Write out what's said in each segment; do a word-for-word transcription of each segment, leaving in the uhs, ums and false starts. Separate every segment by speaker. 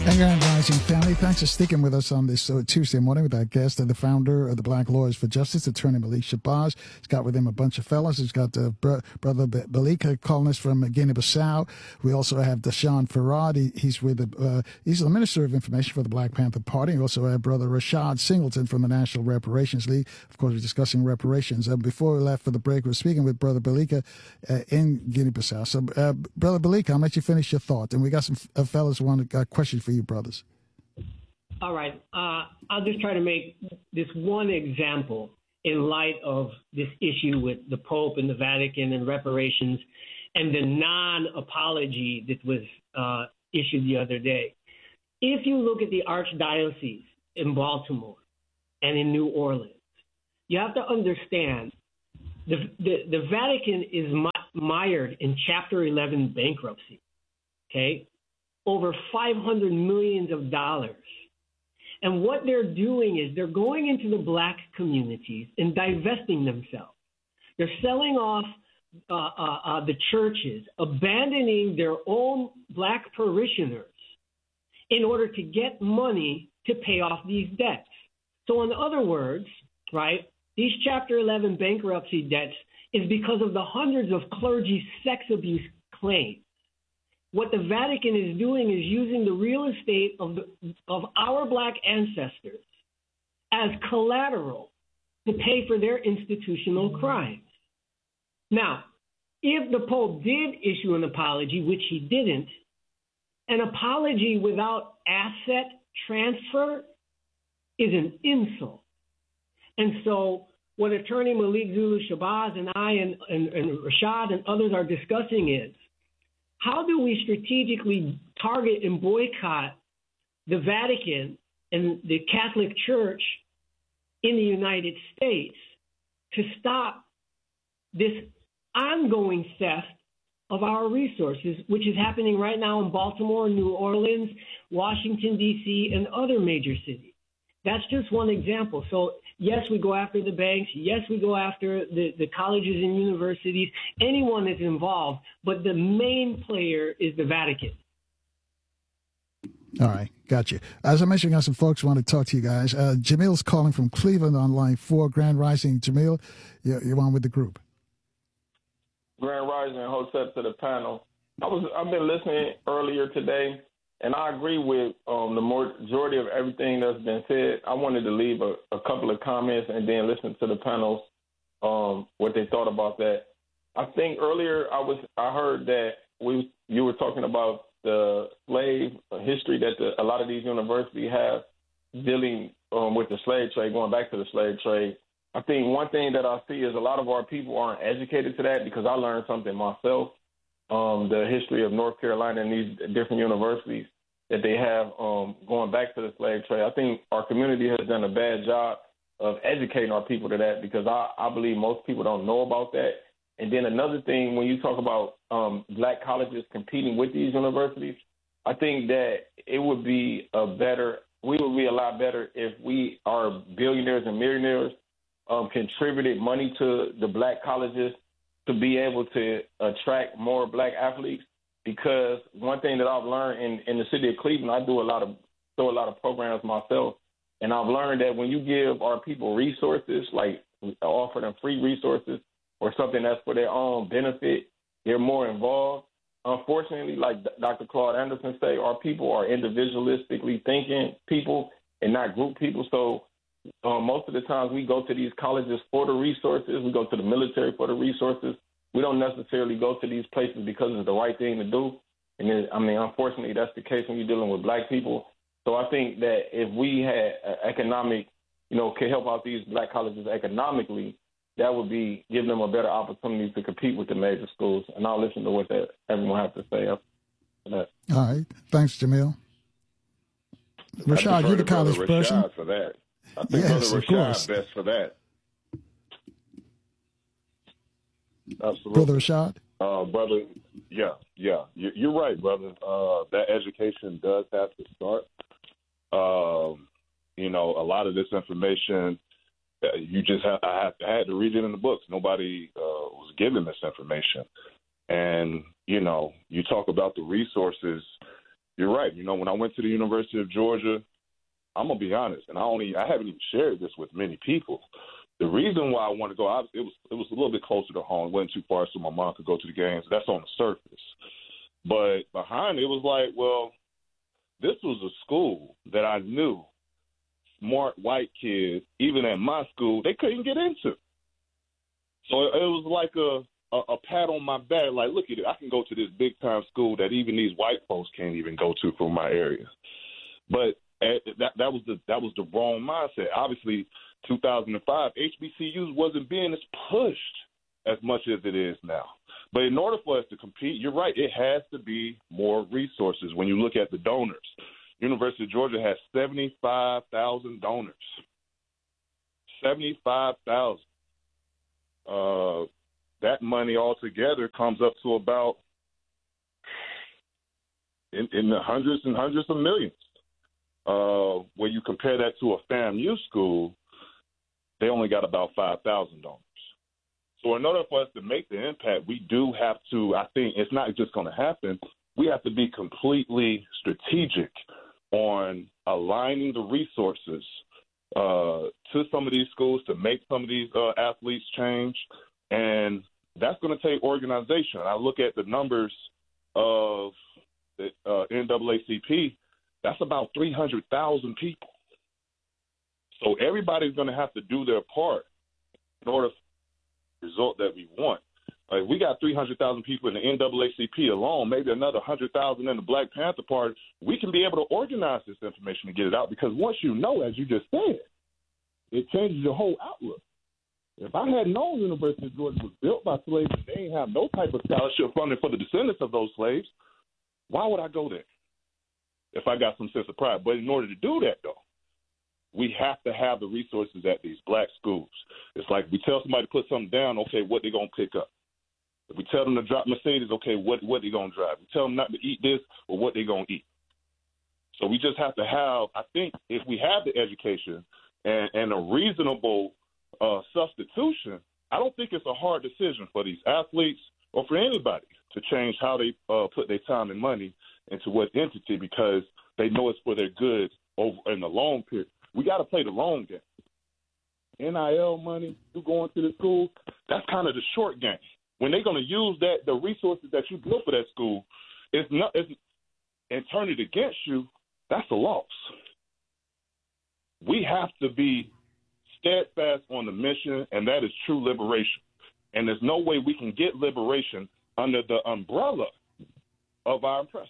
Speaker 1: And Grand Rising family, thanks for sticking with us on this uh, Tuesday morning with our guest and the founder of the Black Lawyers for Justice, Attorney Malik Shabazz. He's got with him a bunch of fellas. He's got uh, br- Brother B- Balika calling us from Guinea-Bissau. We also have Deshaun Farad. He, he's with the, uh, he's the Minister of Information for the Black Panther Party. We also have Brother Rashad Singleton from the National Reparations League. Of course, we're discussing reparations. Uh, before we left for the break, we were speaking with Brother Balika uh, in Guinea-Bissau. So, uh, Brother Balika, I'll let you finish your thought. And we got some uh, fellas who want a question for you, brothers.
Speaker 2: All right. Uh, I'll just try to make this one example in light of this issue with the Pope and the Vatican and reparations and the non-apology that was uh, issued the other day. If you look at the Archdiocese in Baltimore and in New Orleans, you have to understand the, the, the Vatican is mired in Chapter eleven bankruptcy, okay? Over five hundred millions of dollars. And what they're doing is they're going into the black communities and divesting themselves. They're selling off uh, uh, uh, the churches, abandoning their own black parishioners in order to get money to pay off these debts. So in other words, right, these Chapter eleven bankruptcy debts is because of the hundreds of clergy sex abuse claims. What the Vatican is doing is using the real estate of the, of our black ancestors as collateral to pay for their institutional crimes. Now, if the Pope did issue an apology, which he didn't, an apology without asset transfer is an insult. And so what Attorney Malik Zulu Shabazz and I and, and, and Rashad and others are discussing is, how do we strategically target and boycott the Vatican and the Catholic Church in the United States to stop this ongoing theft of our resources, which is happening right now in Baltimore, New Orleans, Washington, D C, and other major cities? That's just one example. So, yes, we go after the banks. Yes, we go after the, the colleges and universities, anyone that's involved. But the main player is the Vatican.
Speaker 1: All right. Got you. As I mentioned, I got some folks who want to talk to you guys. Uh, Jamil's calling from Cleveland on line four. Grand Rising. Jamil, you're, you're on with the group.
Speaker 3: Grand Rising, hostess to the panel. I was, I've been listening earlier today. And I agree with um, the majority of everything that's been said. I wanted to leave a, a couple of comments and then listen to the panels, um, what they thought about that. I think earlier I was I heard that we you were talking about the slave history that the, a lot of these universities have dealing um, with the slave trade, going back to the slave trade. I think one thing that I see is a lot of our people aren't educated to that, because I learned something myself. Um, the history of North Carolina and these different universities that they have um, going back to the slave trade. I think our community has done a bad job of educating our people to that, because I, I believe most people don't know about that. And then another thing, when you talk about um, black colleges competing with these universities, I think that it would be a better, we would be a lot better if we, our billionaires and millionaires, um, contributed money to the black colleges to be able to attract more black athletes. Because one thing that I've learned in, in the city of Cleveland, I do a lot of do a lot of programs myself, and I've learned that when you give our people resources, like offer them free resources or something that's for their own benefit, they're more involved. Unfortunately, like Doctor Claude Anderson say, our people are individualistically thinking people and not group people. So Uh, most of the times we go to these colleges for the resources. We go to the military for the resources. We don't necessarily go to these places because it's the right thing to do. And then, I mean, unfortunately, that's the case when you're dealing with black people. So I think that if we had uh, economic, you know, could help out these black colleges economically, that would be giving them a better opportunity to compete with the major schools. And I'll listen to what that everyone has to say after that.
Speaker 1: All right. Thanks, Jamil. Rashad, you're the college
Speaker 4: Rashad
Speaker 1: person.
Speaker 4: For that. I think
Speaker 1: Yes,
Speaker 4: Brother
Speaker 1: of course.
Speaker 4: Rashad best for that. Absolutely.
Speaker 1: Brother Rashad?
Speaker 4: Uh, brother, yeah, yeah. You- You're right, brother. Uh, that education does have to start. Um, you know, a lot of this information, uh, you just have, I, have, I had to read it in the books. Nobody uh, was given this information. And, you know, you talk about the resources you're right. You know, when I went to the University of Georgia, I'm gonna be honest, and I only I haven't even shared this with many people. The reason why I want to go, I, it was it was a little bit closer to home. It wasn't too far, so my mom could go to the games. That's on the surface, but behind it was like, well, this was a school that I knew smart white kids, even at my school, they couldn't get into. So it, it was like a, a a pat on my back, like, look at it, I can go to this big time school that even these white folks can't even go to from my area. But that that was the that was the wrong mindset. Obviously, two thousand five, H B C Us wasn't being as pushed as much as it is now. But in order for us to compete, you're right, it has to be more resources. When you look at the donors, University of Georgia has seventy-five thousand donors. seventy-five thousand. Uh, that money altogether comes up to about in, in the hundreds and hundreds of millions. Uh, when you compare that to a FAMU school, they only got about five thousand donors. So in order for us to make the impact, we do have to, I think it's not just going to happen, we have to be completely strategic on aligning the resources uh, to some of these schools to make some of these uh, athletes change. And that's going to take organization. I look at the numbers of the uh, N double A C P, that's about three hundred thousand people. So everybody's going to have to do their part in order for the result that we want. Like, we got three hundred thousand people in the N double A C P alone, maybe another one hundred thousand in the Black Panther Party. We can be able to organize this information and get it out, because once you know, as you just said, it changes your whole outlook. If I had known University of Georgia was built by slaves and they didn't have no type of scholarship funding for the descendants of those slaves, why would I go there if I got some sense of pride? But in order to do that, though, we have to have the resources at these black schools. It's like we tell somebody to put something down, okay, what they going to pick up? If we tell them to drop Mercedes, okay, what what they going to drive? We tell them not to eat this, or what they going to eat. So we just have to have, I think, if we have the education and, and a reasonable uh, substitution, I don't think it's a hard decision for these athletes or for anybody to change how they uh, put their time and money into what entity, because they know it's for their good over in the long period. We got to play the long game. N I L money, you going to the school, that's kind of the short game. When they're going to use that, the resources that you built for that school, it's not, it's, and turn it against you, that's a loss. We have to be steadfast on the mission, and that is true liberation. And there's no way we can get liberation under the umbrella of our oppressor.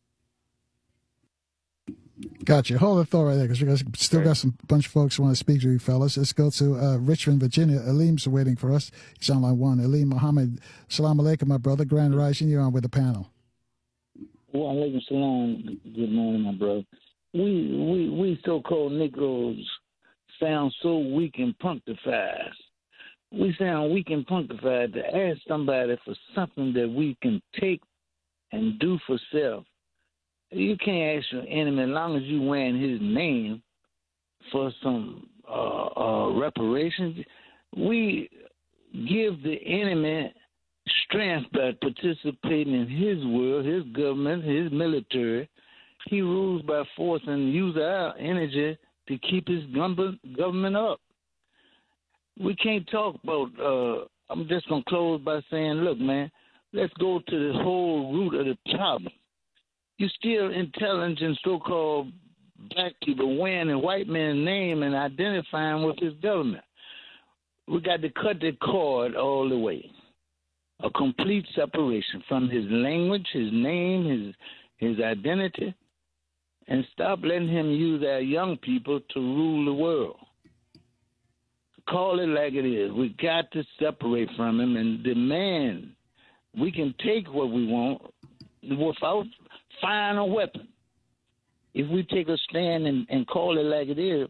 Speaker 1: Gotcha. Hold the thought right there, because we got, still got some bunch of folks who want to speak to you, fellas. Let's go to uh, Richmond, Virginia. Aleem's waiting for us. He's on line one. Aleem Muhammad, salam alaikum, my brother. Grand Rising, you're on with the panel.
Speaker 5: Wa alaikum salam. Good morning, my brother. We we we so-called Negroes sound so weak and punctified. We sound weak and punctified to ask somebody for something that we can take and do for self. You can't ask your enemy as long as you wearing his name for some uh, uh, reparations. We give the enemy strength by participating in his world, his government, his military. He rules by force and use our energy to keep his government up. We can't talk about, uh, I'm just going to close by saying, look, man, let's go to the whole root of the problem. You still intelligent so-called black people wearing a white man's name and identifying with his government. We got to cut the cord all the way. A complete separation from his language, his name, his his identity, and stop letting him use our young people to rule the world. Call it like it is. We got to separate from him and demand we can take what we want without firing a weapon. If we take a stand and, and call it like it is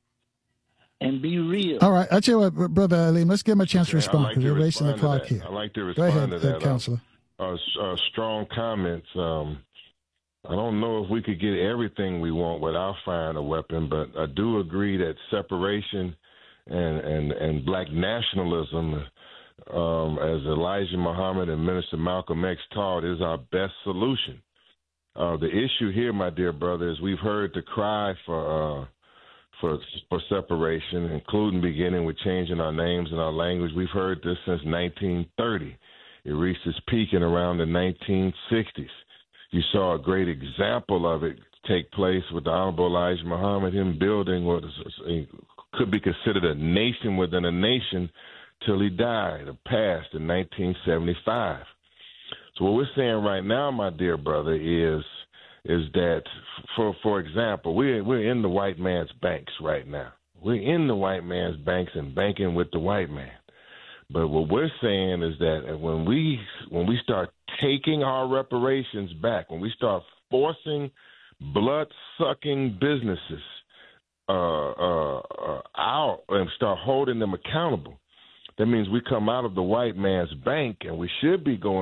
Speaker 5: and be real.
Speaker 1: All right. I'll tell you what, Brother Aleem, let's give him a chance to
Speaker 6: Okay,
Speaker 1: respond,
Speaker 6: like
Speaker 1: because
Speaker 6: to
Speaker 1: we're racing the
Speaker 6: respond
Speaker 1: clock
Speaker 6: to
Speaker 1: here.
Speaker 6: I like to
Speaker 1: Go
Speaker 6: respond
Speaker 1: ahead,
Speaker 6: to that.
Speaker 1: uh, Counselor.
Speaker 6: Uh, uh, strong comments. Um, I don't know if we could get everything we want without firing a weapon, but I do agree that separation and, and, and black nationalism, um, as Elijah Muhammad and Minister Malcolm X taught, is our best solution. Uh, the issue here, my dear brother, is we've heard the cry for uh, for for separation, including beginning with changing our names and our language. We've heard this since nineteen thirty. It reached its peak in around the nineteen sixties. You saw a great example of it take place with the Honorable Elijah Muhammad, him building what is, could be considered a nation within a nation till he died or passed in nineteen seventy-five. So what we're saying right now, my dear brother, is is that, for for example, we're, we're in the white man's banks right now. We're in the white man's banks and banking with the white man. But what we're saying is that when we when we start taking our reparations back, when we start forcing blood-sucking businesses uh, uh, uh, out and start holding them accountable, that means we come out of the white man's bank, and we should be going